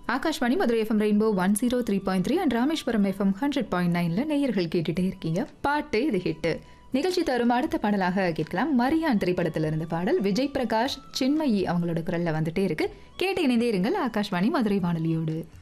Akashvani Madurai FM rainbow 103.3 and Rameswaram FM 100.9ல நேயர்கள் கேட்டுட்டே இருக்கீங்க. பாட்டு இது ஹிட்டு நிகழ்ச்சி தரும் அடுத்த பாடலாக கேட்கலாம். மரியான் திரைப்படத்தில் இருந்த பாடல் விஜய் பிரகாஷ் சின்மயி அவங்களோட குரல்ல வந்துட்டே இருக்கு. கேட்டு இணைந்தே இருங்கள் ஆகாஷ்வாணி மதுரை வானொலியோடு.